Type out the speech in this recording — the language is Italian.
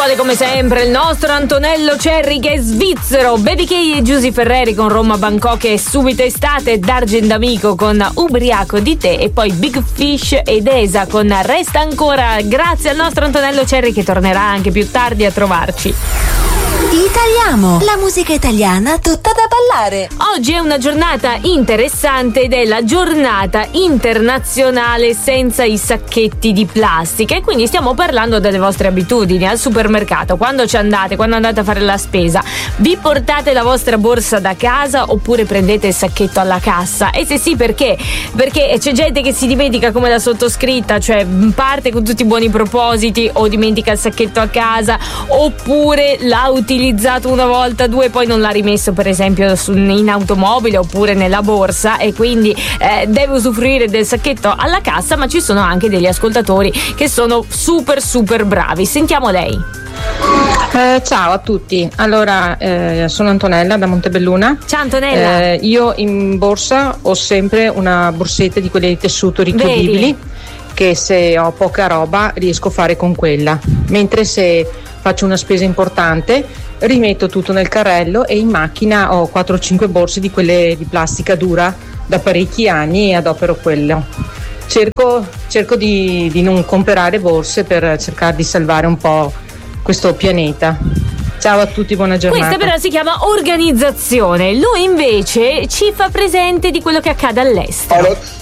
vuole come sempre il nostro Antonello Cerri, che è svizzero, Baby K e Giusy Ferreri con Roma Bangkok e Subito Estate, D'Argent D'Amico con Ubriaco di te e poi Big Fish ed Esa con Resta Ancora. Grazie al nostro Antonello Cerri, che tornerà anche più tardi a trovarci. Italiamo, la musica italiana tutta da ballare. Oggi è una giornata interessante ed è la giornata internazionale senza i sacchetti di plastica, e quindi stiamo parlando delle vostre abitudini al supermercato. Quando ci andate, quando andate a fare la spesa, vi portate la vostra borsa da casa oppure prendete il sacchetto alla cassa? E se sì, perché? Perché c'è gente che si dimentica, come la sottoscritta, cioè parte con tutti i buoni propositi o dimentica il sacchetto a casa, oppure l'ha utilizzato una volta, due, poi non l'ha rimesso per esempio in automobile oppure nella borsa, e quindi deve usufruire del sacchetto alla cassa. Ma ci sono anche degli ascoltatori che sono super bravi. Sentiamo lei. Ciao a tutti, allora sono Antonella da Montebelluna. Ciao Antonella. Io in borsa ho sempre una borsetta di quelle di tessuto richiudibili. Vedi? Che se ho poca roba riesco a fare con quella, mentre se faccio una spesa importante rimetto tutto nel carrello, e in macchina ho 4-5 borse di quelle di plastica dura da parecchi anni e adopero quello. Cerco di non comprare borse per cercare di salvare un po' questo pianeta. Ciao a tutti, buona giornata. Questa però si chiama organizzazione. Lui invece ci fa presente di quello che accade all'estero.